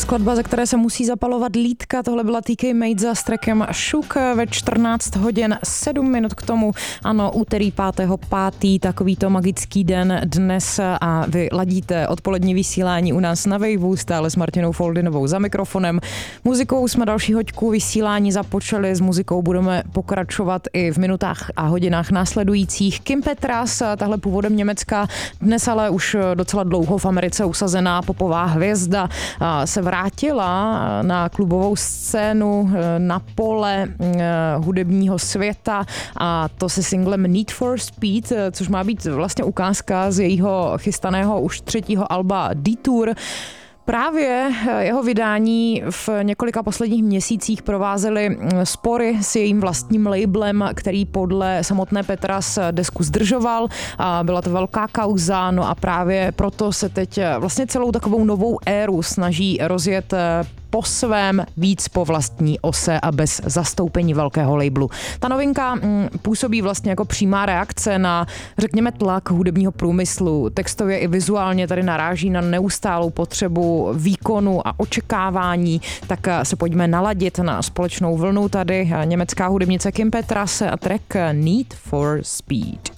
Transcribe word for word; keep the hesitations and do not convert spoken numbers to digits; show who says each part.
Speaker 1: skladba, ze které se musí zapalovat lítka. Tohle byla T K Majza s trackem Shook ve čtrnáct hodin sedm minut k tomu. Ano, úterý pátého pátý takovýto magický den dnes a vy ladíte odpolední vysílání u nás na Waveu, stále s Martinou Foldinovou za mikrofonem. Muzikou jsme další hoďku vysílání započali, s muzikou budeme pokračovat i v minutách a hodinách následujících. Kim Petras, tahle původem Německa, dnes ale už docela dlouho v Americe usazená popová hvězda, se vrátila na klubovou scénu, na pole hudebního světa, a to se singlem Need for Speed, což má být vlastně ukázka z jejího chystaného už třetího alba Detour. Právě jeho vydání v několika posledních měsících provázely spory s jejím vlastním labelem, který podle samotné Petras desku zdržoval. A byla to velká kauza, no a právě proto se teď vlastně celou takovou novou éru snaží rozjet po svém, víc po vlastní ose a bez zastoupení velkého labelu. Ta novinka mm, působí vlastně jako přímá reakce na, řekněme, tlak hudebního průmyslu. Textově i vizuálně tady naráží na neustálou potřebu výkonu a očekávání, tak se pojďme naladit na společnou vlnu. Tady německá hudebnice Kim Petras a track Need for Speed.